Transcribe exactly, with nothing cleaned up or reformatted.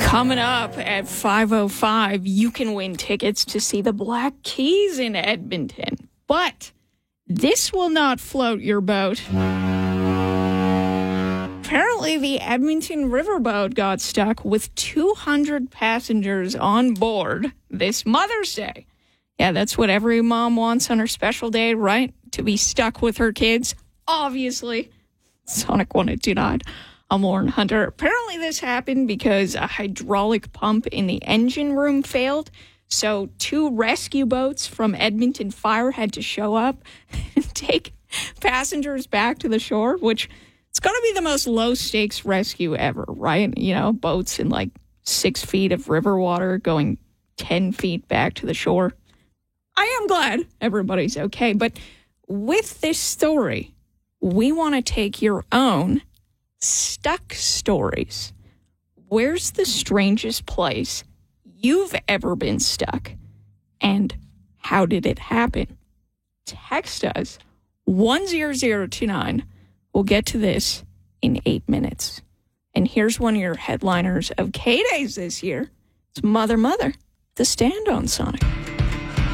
Coming up at five oh five, you can win tickets to see the Black Keys in Edmonton. But this will not float your boat. Apparently, the Edmonton riverboat got stuck with two hundred passengers on board this Mother's Day. Yeah, that's what every mom wants on her special day, right? To be stuck with her kids. Obviously. Sonic one oh two nine. I'm Lauren Hunter. Apparently this happened because a hydraulic pump in the engine room failed. So two rescue boats from Edmonton Fire had to show up and take passengers back to the shore, which it's going to be the most low-stakes rescue ever, right? You know, boats in like six feet of river water going ten feet back to the shore. I am glad everybody's okay. But with this story, we want to take your own stuck stories. Where's the strangest place you've ever been stuck? And how did it happen? Text us one zero zero two nine. We'll get to this in eight minutes. And here's one of your headliners of K-Days this year. It's Mother Mother, The Stand on Sonic.